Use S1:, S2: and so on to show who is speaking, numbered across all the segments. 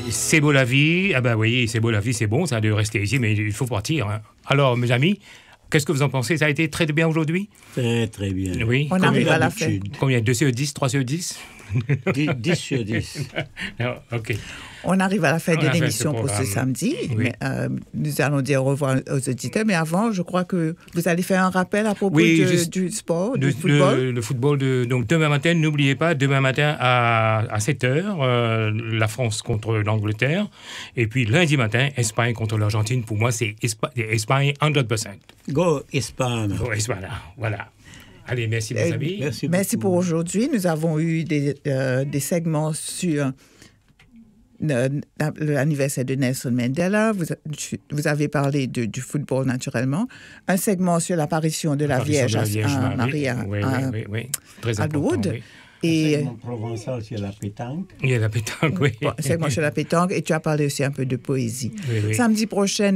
S1: C'est beau la vie. Ah ben oui, c'est beau la vie, c'est bon, ça de rester ici, mais il faut partir. Hein. Alors, mes amis, qu'est-ce que vous en pensez? Ça a été très bien aujourd'hui?
S2: Très, très bien.
S1: Oui.
S3: On arrive à la fin.
S1: Combien? 2 sur 10? 3 sur 10?
S2: 10 sur 10.
S1: OK.
S3: On arrive à la fin
S1: On
S3: de
S1: a fait
S3: l'émission
S1: ce
S3: pour ce
S1: programme.
S3: samedi.
S1: Oui.
S3: Mais, nous allons dire au revoir aux auditeurs. Mais avant, je crois que vous allez faire un rappel à propos
S1: Oui, juste
S3: du sport, du football.
S1: Le football. Donc, demain matin, n'oubliez pas, demain matin à 7h, la France contre l'Angleterre. Et puis, lundi matin, Espagne contre l'Argentine. Pour moi, c'est Espagne 100%.
S2: Go Espagne.
S1: Bon, et voilà. Allez, merci, mes amis.
S3: Merci pour aujourd'hui. Nous avons eu des segments sur l'anniversaire de Nelson Mandela. Vous avez parlé du football, naturellement. Un segment sur l'apparition de la Vierge Marie
S1: Très
S3: à
S1: important,
S3: Lourdes.
S1: oui.
S3: Et
S2: Un segment provençal sur la pétanque.
S1: Il y a la pétanque, oui.
S3: Un segment sur la pétanque. Et tu as parlé aussi un peu de poésie.
S1: Oui.
S3: Samedi prochain,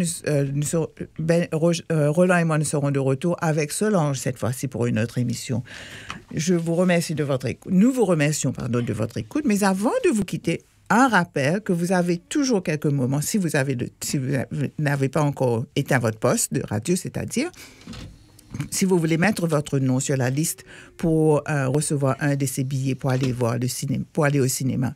S3: Roland et moi, nous serons de retour avec Solange, cette fois-ci, pour une autre émission. Je vous remercie de votre écoute. Nous vous remercions, de votre écoute. Mais avant de vous quitter, un rappel que vous avez toujours quelques moments, si vous n'avez pas encore éteint votre poste de radio, c'est-à-dire, si vous voulez mettre votre nom sur la liste pour recevoir un de ces billets pour aller voir le cinéma, pour aller au cinéma,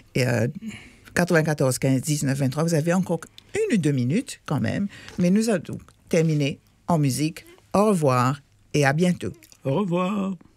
S3: 94 15 19 23, vous avez encore 1 ou 2 minutes quand même, mais nous allons terminer en musique. Au revoir et à bientôt.
S2: Au revoir.